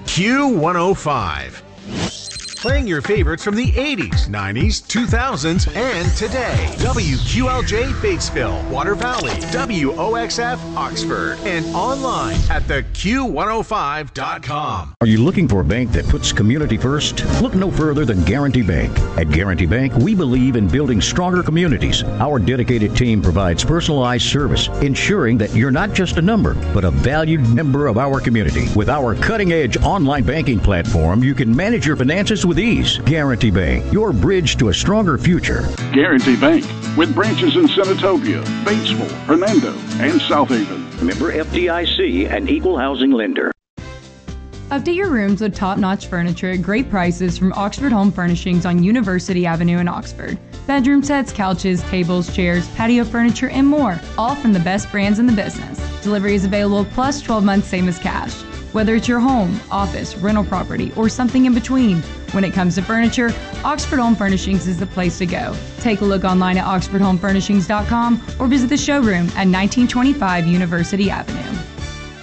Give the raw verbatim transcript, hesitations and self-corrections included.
Q one oh five. Playing your favorites from the eighties, nineties, two thousands, and today. W Q L J Batesville, Water Valley, W O X F Oxford, and online at the Q one oh five dot com. Are you looking for a bank that puts community first? Look no further than Guarantee Bank. At Guarantee Bank, we believe in building stronger communities. Our dedicated team provides personalized service, ensuring that you're not just a number, but a valued member of our community. With our cutting-edge online banking platform, you can manage your finances with ease. Guarantee Bank, your bridge to a stronger future. Guarantee Bank, with branches in Senatobia, Batesville, Hernando, and South Haven. Member F D I C and Equal Housing Lender. Update your rooms with top-notch furniture at great prices from Oxford Home Furnishings on University Avenue in Oxford. Bedroom sets, couches, tables, chairs, patio furniture, and more, all from the best brands in the business. Delivery is available plus twelve months same as cash. Whether it's your home, office, rental property, or something in between, when it comes to furniture, Oxford Home Furnishings is the place to go. Take a look online at oxford home furnishings dot com or visit the showroom at nineteen twenty-five University Avenue.